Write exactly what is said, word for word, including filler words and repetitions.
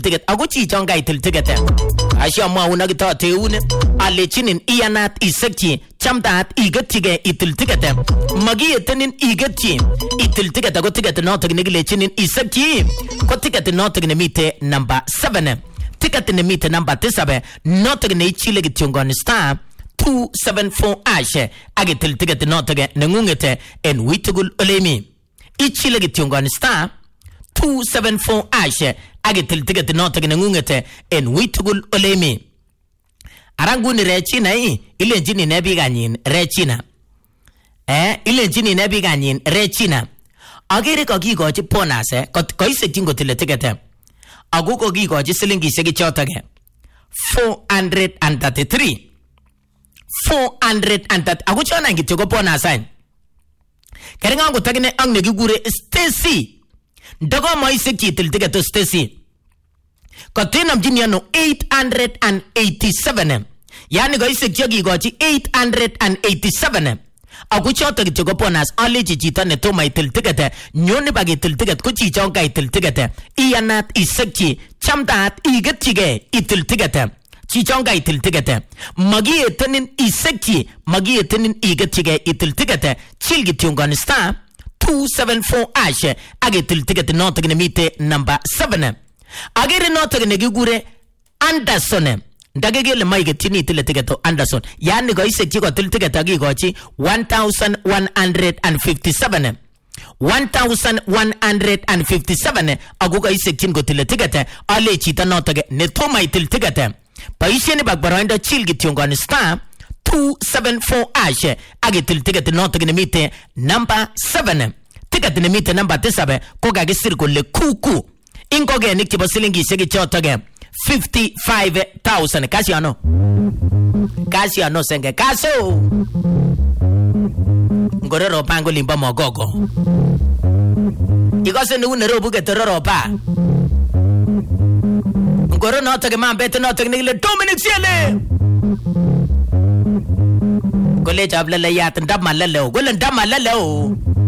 ticket ako chichon kaitil ticket asha mwauna kitateune alechinin iyanat isekchi chamtaat igetige itil ticket magietenin igetchi itil ticket ako ticket notok negilechinin isekchi ko ticket notok nemite number seven ticket nemite number seven notok neichile kityongon star two seven four ash agitil ticket notok nengungete en witugul olemi ichile kityongon star two seven four ash agitil ticket notok nengungete en witugul olemi aranguni rechina i ilenjini nebiganyin rechina eh ilenjini nebiganyin rechina agere kakikochi bonus eh koisekyin kotile ticket ako kokikochi silingishek chotok four hundred thirty-three four hundred thirty ako chona ngityo ko bonus ain kerenga ngotagine ang negigure Stacy ndago maisekyi til ticket Stacy Katina mjini ano eight hundred eighty-seven. Yani go isek jogi gochi eight hundred eighty-seven. Aku chota ki chogo ponas ale chichita ne toma itil ticket. Nyone bagi itil ticket ko chichonga itil ticket. Iyanat isekchi chamtat igetchige itil ticket. Chichonga itil ticket. Magi etenin isekchi magi etenin igetchige itil ticket. Chilgi tiungan star two seven four ash agetil ticket notok ne mite number seven. Agere notok negigure Anderson ndagegele maige tini tile ticket Anderson yani go isek chiko tile ticket agi gochi one thousand one hundred fifty-seven one thousand one hundred fifty-seven aguga isek chingo tile ticket ale chita notok ne toma tile ticket paisheni bagbaranda chilgi tiongon star two seven four ash agi tile ticket notok ne mite number seven ticket ne mite number seven koga gisirko le kuku ingoge nikibo silingi shegi chotoge fifty-five thousand kasi ano kasi ano senge kaso ngororo pango limba mogogo igose nu nero buge teroro pa ngoro no toge man bete no toge nile Dominic Siele gole jabla la yat ndam malale gole ndam malale